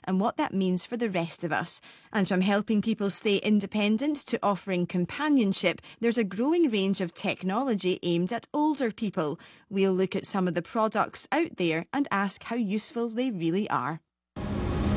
and what that means for the rest of us. And from helping people stay independent to offering companionship, there's a growing range of technology aimed at older people. We'll look at some of the products out there and ask how useful they really are.